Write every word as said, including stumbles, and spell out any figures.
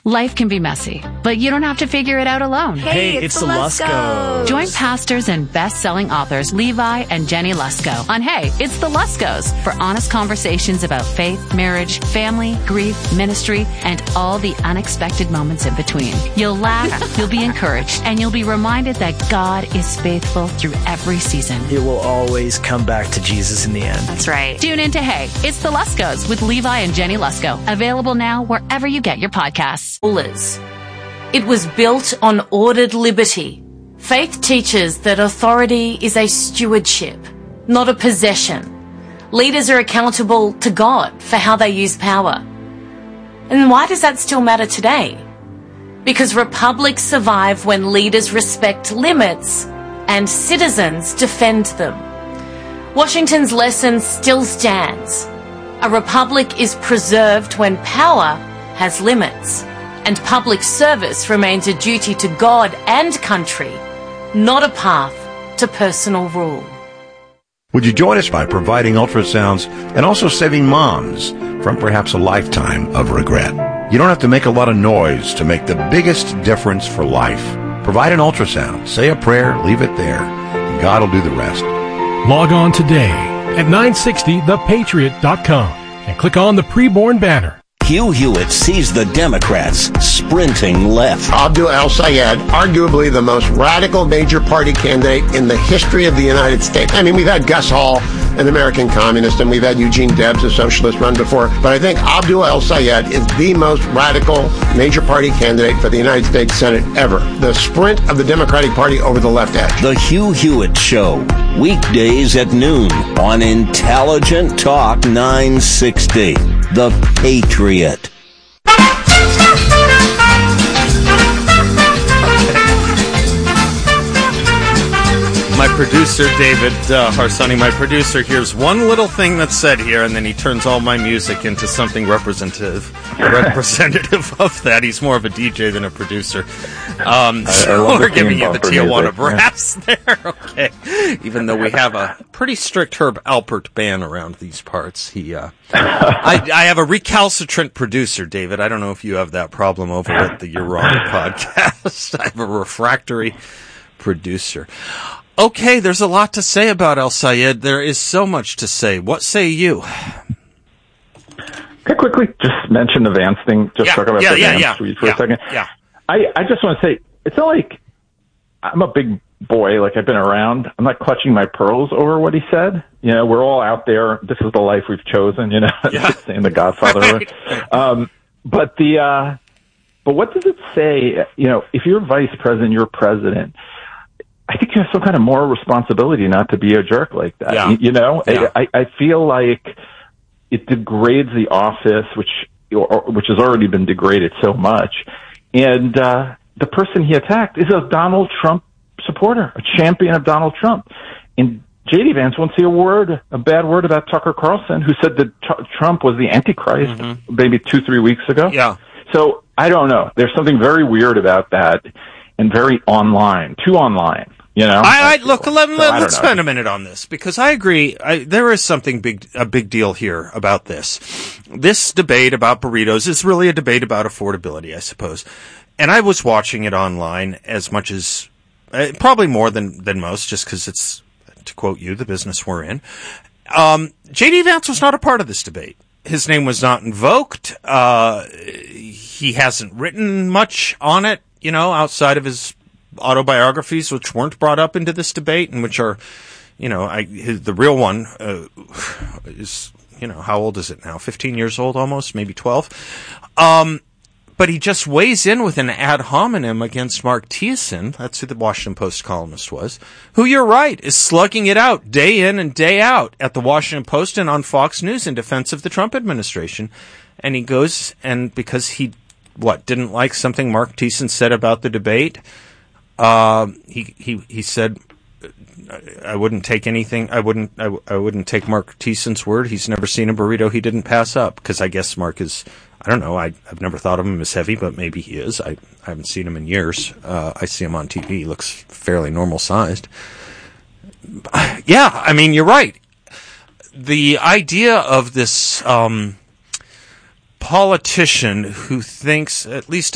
Life can be messy, but you don't have to figure it out alone. Hey, it's, it's the Luskos. Join pastors and best-selling authors Levi and Jenny Lusko on Hey, It's the Luskos for honest conversations about faith, marriage, family, grief, ministry, and all the unexpected moments in between. You'll laugh, you'll be encouraged, and you'll be reminded that God is faithful through every season. It will always come back to Jesus in the end. That's right. Tune in to Hey, It's the Luskos with Levi and Jenny Lusko. Available now wherever you get your podcasts. It was built on ordered liberty. Faith teaches that authority is a stewardship, not a possession. Leaders are accountable to God for how they use power. And why does that still matter today? Because republics survive when leaders respect limits and citizens defend them. Washington's lesson still stands. A republic is preserved when power has limits. And public service remains a duty to God and country, not a path to personal rule. Would you join us by providing ultrasounds and also saving moms from perhaps a lifetime of regret? You don't have to make a lot of noise to make the biggest difference for life. Provide an ultrasound, say a prayer, leave it there, and God will do the rest. Log on today at nine sixty the patriot dot com and click on the preborn banner. Hugh Hewitt sees the Democrats sprinting left. Abdul El-Sayed, arguably the most radical major party candidate in the history of the United States. I mean, we've had Gus Hall, an American communist, and we've had Eugene Debs, a socialist, run before. But I think Abdul El-Sayed is the most radical major party candidate for the United States Senate ever. The sprint of the Democratic Party over the left edge. The Hugh Hewitt Show, weekdays at noon on Intelligent Talk nine sixty. The Patriot. My producer, David uh, Harsanyi, my producer, hears one little thing that's said here, and then he turns all my music into something representative representative of that. He's more of a D J than a producer. Um, I, so I we're giving you the Tijuana music, Brass yeah. there, okay. Even though we have a pretty strict Herb Alpert ban around these parts, he. Uh, I, I have a recalcitrant producer, David. I don't know if you have that problem over at the You're Wrong podcast. I have a refractory producer. Okay, there's a lot to say about El-Sayed. There is so much to say. What say you? Can I quickly just mention the Vance thing? Just yeah, talk about yeah, the yeah, Vance yeah, tweet for yeah, a second. Yeah. I, I just want to say, it's not like I'm a big boy, like I've been around. I'm not clutching my pearls over what he said. You know, we're all out there. This is the life we've chosen, you know, yeah. saying the Godfather. Right. Um, but the, uh, but what does it say? You know, if you're vice president, you're president. I think you have some kind of moral responsibility not to be a jerk like that. Yeah. You, you know, yeah. I, I feel like it degrades the office, which or, which has already been degraded so much. And uh, the person he attacked is a Donald Trump supporter, a champion of Donald Trump. And J D Vance won't say a word, a bad word about Tucker Carlson, who said that t- Trump was the Antichrist mm-hmm. maybe two, three weeks ago. Yeah. So I don't know. There's something very weird about that and very online, too online. You know, I, I look. Let, so let, I let's know. spend a minute on this because I agree. I, there is something big, a big deal here about this. This debate about burritos is really a debate about affordability, I suppose. And I was watching it online as much as, uh, probably more than than most, just because it's, to quote you, the business we're in. Um, J D Vance was not a part of this debate. His name was not invoked. Uh, he hasn't written much on it, you know, outside of his autobiographies, which weren't brought up into this debate, and which are, you know, I, his, the real one uh, is, you know, how old is it now? fifteen years old almost, maybe twelve. Um, but he just weighs in with an ad hominem against Mark Thiessen, that's who the Washington Post columnist was, who, you're right, is slugging it out day in and day out at the Washington Post and on Fox News in defense of the Trump administration. And he goes, and because he, what, didn't like something Mark Thiessen said about the debate, Uh, he, he, he said, I wouldn't take anything. I wouldn't, I, w- I wouldn't take Mark Thiessen's word. He's never seen a burrito he didn't pass up. Cause I guess Mark is, I don't know. I, I've never thought of him as heavy, but maybe he is. I, I haven't seen him in years. Uh, I see him on T V. He looks fairly normal sized. Yeah. I mean, you're right. The idea of this, um, politician who thinks, at least